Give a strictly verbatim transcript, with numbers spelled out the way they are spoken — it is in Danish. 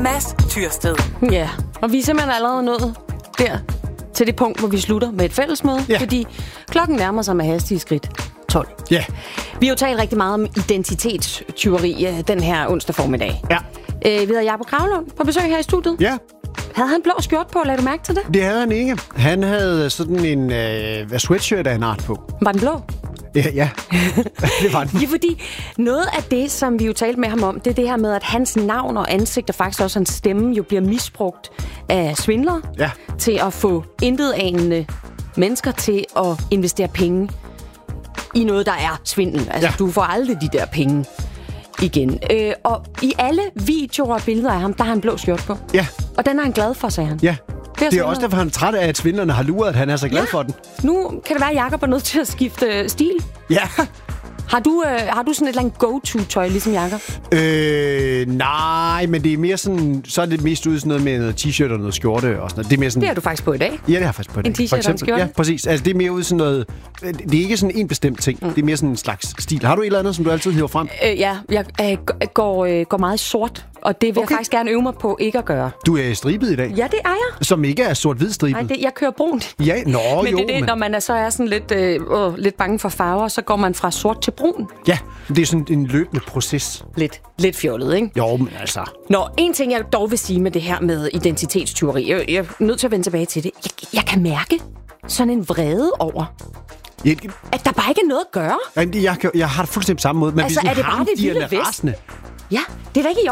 Mads Tyrsted. Ja, og vi er simpelthen allerede nået der til det punkt, hvor vi slutter med et fællesmøde, ja. fordi klokken nærmer sig med hastige skridt tolv. Ja. Vi har jo talt rigtig meget om identitetstyveri den her onsdag formiddag. Ja. Øh, vi havde Jacob Gravlund på besøg her i studiet. Ja. Havde han blå skjort på? Lad du mærke til det? Det havde han ikke. Han havde sådan en øh, sweatshirt af en art på. Var den blå? Ja, ja. Det var den. Ja, fordi noget af det, som vi jo talte med ham om, det er det her med, at hans navn og ansigt, og faktisk også hans stemme, jo bliver misbrugt af svindlere ja. til at få intetanende mennesker til at investere penge i noget, der er svindel. Altså, ja. Du får aldrig de der penge igen. Øh, og i alle videoer og billeder af ham, der har han blå skjort på. Ja. Og den er han glad for, sagde han. Ja. Det er, det er også derfor, han er træt af, at svindlerne har luret, at han er så glad ja. for den. Nu kan det være, at Jacob er nødt til at skifte stil. Ja. Har du, øh, har du sådan et eller andet go-to-tøj, ligesom Jacob? Øh, nej, men det er mere sådan, så er det mest ud sådan noget med noget t-shirt og noget skjorte og sådan noget. Det er mere sådan. Det har du faktisk på i dag. Ja, det har jeg faktisk på i dag. En t-shirt og en skjorte? Ja, præcis. Altså, det er mere ud sådan noget. Det er ikke sådan en bestemt ting. Mm. Det er mere sådan en slags stil. Har du et eller andet, som du altid hiver frem? Øh, ja, jeg øh, går, øh, går meget sort, og det vil okay. jeg faktisk gerne øve mig på ikke at gøre. Du er stribet i dag? Ja, det er jeg. Som ikke er sort-hvid stribet? Nej, det, jeg kører brunt. Ja, nå men jo. det er det, men... når man er, så er sådan lidt, øh, øh, lidt bange for farver, så går man fra sort til brun. Ja, det er sådan en løbende proces. Lidt, lidt fjollet, ikke? Jo, men altså... Nå, en ting, jeg dog vil sige med det her med identitetstyveri, jeg, jeg er nødt til at vende tilbage til det. Jeg, jeg kan mærke sådan en vrede over, jeg... at der bare ikke er noget at gøre. Jeg, jeg, jeg har det fuldstændig på samme måde. Men altså, er det bare det vilde vest? Ja, det er da ikke i